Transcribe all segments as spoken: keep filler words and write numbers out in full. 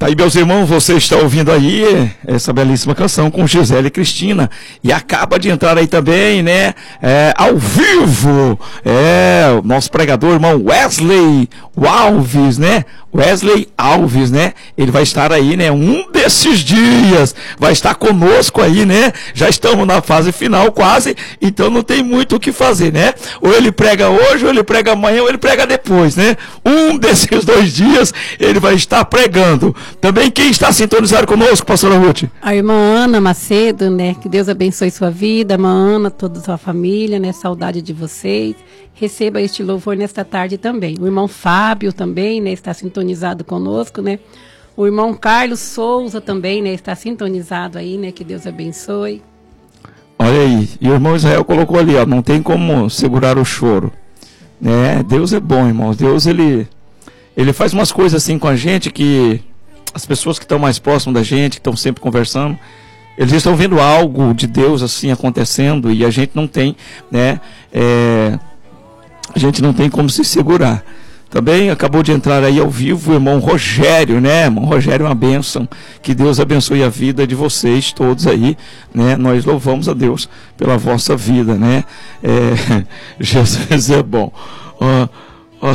Tá aí, meus irmãos, você está ouvindo aí essa belíssima canção com Gisele e Cristina, e acaba de entrar aí também, né, é, ao vivo, é, o nosso pregador, irmão Wesley Alves, né, Wesley Alves, né, ele vai estar aí, né, um desses dias, vai estar conosco aí, né, já estamos na fase final quase, então não tem muito o que fazer, né, ou ele prega hoje, ou ele prega amanhã, ou ele prega depois, né, um desses dois dias ele vai estar pregando. Também quem está sintonizado conosco, pastora Ruth? A irmã Ana Macedo, né? Que Deus abençoe sua vida, irmã Ana, toda a sua família, né? Saudade de vocês. Receba este louvor nesta tarde também. O irmão Fábio também, né? Está sintonizado conosco, né? O irmão Carlos Souza também, né? Está sintonizado aí, né? Que Deus abençoe. Olha aí, e o irmão Israel colocou ali, ó, não tem como segurar o choro, né? Deus é bom, irmãos. Deus, ele, ele faz umas coisas assim com a gente que as pessoas que estão mais próximas da gente, que estão sempre conversando, eles estão vendo algo de Deus assim acontecendo e a gente não tem, né? É, a gente não tem como se segurar. Também acabou de entrar aí ao vivo o irmão Rogério, né? Irmão Rogério é uma bênção. Que Deus abençoe a vida de vocês todos aí, né? Nós louvamos a Deus pela vossa vida, né? É, Jesus é bom. Ó, ó.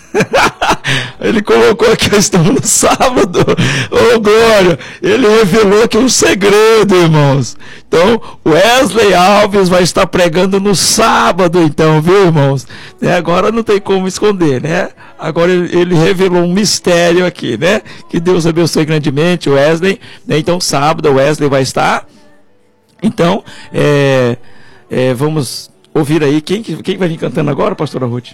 Ele colocou a questão no sábado. Ô, glória! Ele revelou aqui um segredo, irmãos. Então, Wesley Alves vai estar pregando no sábado, então, viu, irmãos? É, agora não tem como esconder, né? Agora ele, ele revelou um mistério aqui, né? Que Deus abençoe grandemente o Wesley, né? Então, sábado o Wesley vai estar. Então, é, é, vamos ouvir aí. Quem, quem vai vir cantando agora, pastora Ruth?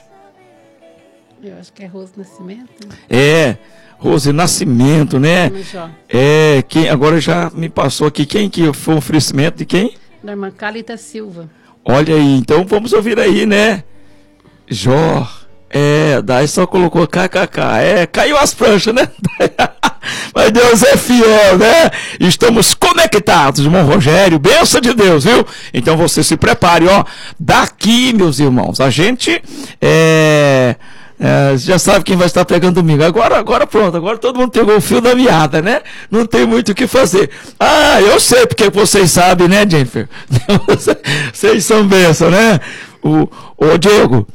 Eu acho que é Rose Nascimento. É, Rose Nascimento, né? É, quem, agora já me passou aqui, quem que foi o oferecimento de quem? Da irmã Calita Silva. Olha aí, então vamos ouvir aí, né? Jó, é, daí só colocou K K K, é, caiu as pranchas, né? Mas Deus é fiel, né? Estamos conectados, irmão Rogério, bênção de Deus, viu? Então você se prepare, ó, daqui, meus irmãos, a gente, é... É, já sabe quem vai estar pregando domingo. Agora, agora pronto, agora todo mundo pegou o fio da meada, né? Não tem muito o que fazer. Ah, eu sei porque vocês sabem, né, Jennifer? Vocês são bênção, né? O, o Diego,